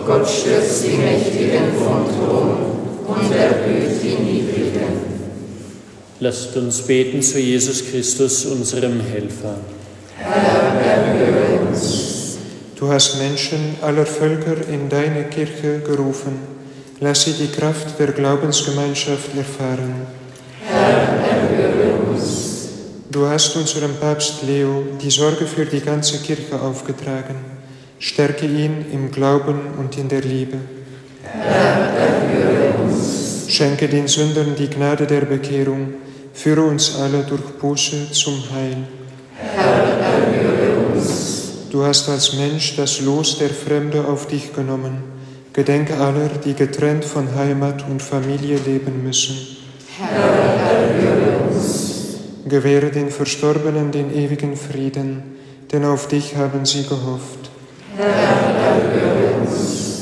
Gott stürzt die Mächtigen vom Thron und erhöht die Niedrigen. Lasst uns beten zu Jesus Christus, unserem Helfer. Herr, erhöre uns. Du hast Menschen aller Völker in deine Kirche gerufen. Lass sie die Kraft der Glaubensgemeinschaft erfahren. Herr, erhöre uns. Du hast unserem Papst Leo die Sorge für die ganze Kirche aufgetragen. Stärke ihn im Glauben und in der Liebe. Herr, erhöre uns. Schenke den Sündern die Gnade der Bekehrung. Führe uns alle durch Buße zum Heil. Herr, erhöre uns. Du hast als Mensch das Los der Fremde auf dich genommen. Gedenke aller, die getrennt von Heimat und Familie leben müssen. Herr, erhöre uns. Gewähre den Verstorbenen den ewigen Frieden, denn auf dich haben sie gehofft. Herr, erhöre uns.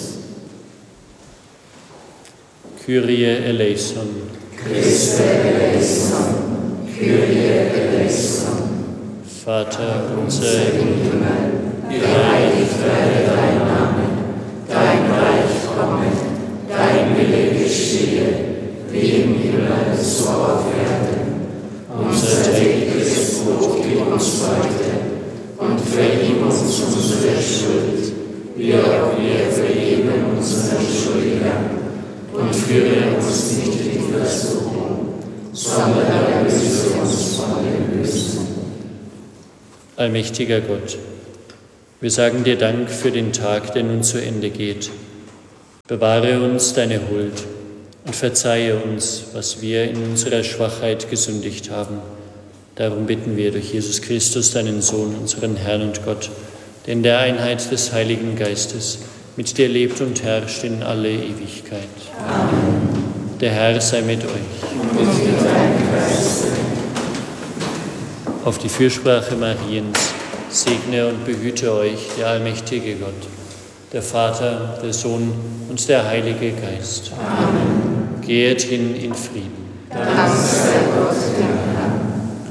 Kyrie eleison. Christe eleison. Kyrie eleison. Vater unser im Himmel, Geheiligt werde dein Name. Dein Reich komme. Dein Wille geschehe, wie im Himmel so auf Erden. Unser tägliches Brot gib uns heute und vergib uns unsere Schuld, wie auch wir vergeben unseren Schuldigern. Und führe uns nicht in Versuchung, sondern erlöse uns von dem Bösen. Allmächtiger Gott, wir sagen dir Dank für den Tag, der nun zu Ende geht. Bewahre uns deine Huld und verzeihe uns, was wir in unserer Schwachheit gesündigt haben. Darum bitten wir durch Jesus Christus, deinen Sohn, unseren Herrn und Gott, der in der Einheit des Heiligen Geistes mit dir lebt und herrscht in alle Ewigkeit. Amen. Der Herr sei mit euch. Und mit deinem Geiste. Auf die Fürsprache Mariens segne und behüte euch der allmächtige Gott, der Vater, der Sohn und der Heilige Geist. Amen. Gehet hin in Frieden. Dank sei Gott dem Herrn.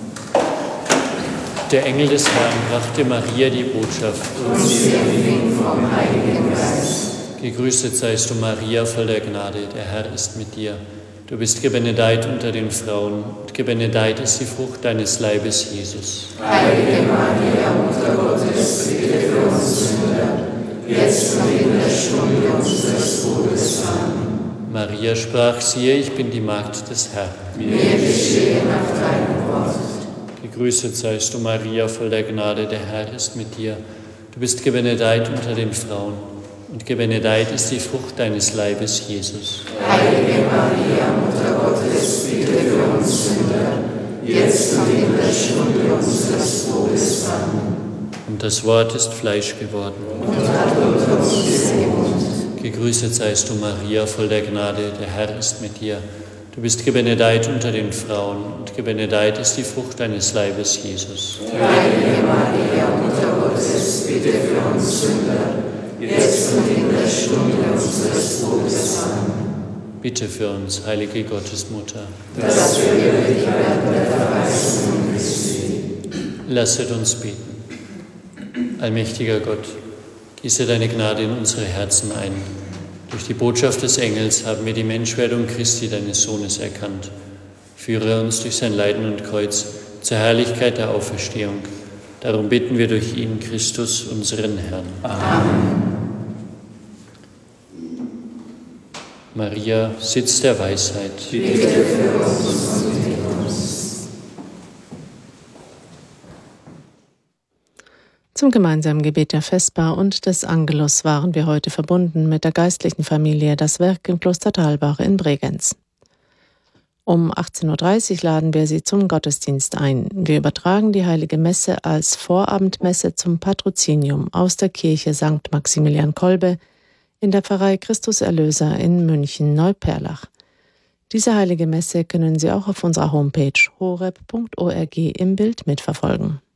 Der Engel des Herrn brachte Maria die Botschaft. Und sie empfing vom Heiligen Geist. Gegrüßet seist du, Maria, voll der Gnade, der Herr ist mit dir. Du bist gebenedeit unter den Frauen, und gebenedeit ist die Frucht deines Leibes, Jesus. Heilige Maria, Mutter Gottes, bitte für uns Sünder, jetzt und in der Stunde unseres Todes. Amen. Maria sprach, siehe, ich bin die Magd des Herrn. Mir geschehe nach deinem Wort. Gegrüßet seist du, Maria, voll der Gnade, der Herr ist mit dir. Du bist gebenedeit unter den Frauen, und gebenedeit ist die Frucht deines Leibes, Jesus. Heilige Maria, Mutter Gottes, bitte für uns Sünder, jetzt und in der Stunde unseres Todes. Amen. Und das Wort ist Fleisch geworden. Und hat unter uns gewohnt. Gegrüßet seist du, Maria, voll der Gnade, der Herr ist mit dir. Du bist gebenedeit unter den Frauen, und gebenedeit ist die Frucht deines Leibes, Jesus. Heilige Maria, Mutter Gottes, bitte für uns Sünder, jetzt und in der Stunde unseres Todes. Amen. Bitte für uns, heilige Gottesmutter. Dass wir würdig werden der Verheißung Christi. Lasset uns beten. Allmächtiger Gott, gieße deine Gnade in unsere Herzen ein. Durch die Botschaft des Engels haben wir die Menschwerdung Christi, deines Sohnes, erkannt. Führe uns durch sein Leiden und Kreuz zur Herrlichkeit der Auferstehung. Darum bitten wir durch ihn, Christus, unseren Herrn. Amen. Maria, Sitz der Weisheit. Bitte für uns und in uns. Zum gemeinsamen Gebet der Vesper und des Angelus waren wir heute verbunden mit der geistlichen Familie Das Werk im Kloster Thalbach in Bregenz. Um 18.30 Uhr laden wir Sie zum Gottesdienst ein. Wir übertragen die Heilige Messe als Vorabendmesse zum Patrozinium aus der Kirche St. Maximilian Kolbe in der Pfarrei Christus Erlöser in München-Neuperlach. Diese Heilige Messe können Sie auch auf unserer Homepage horeb.org im Bild mitverfolgen.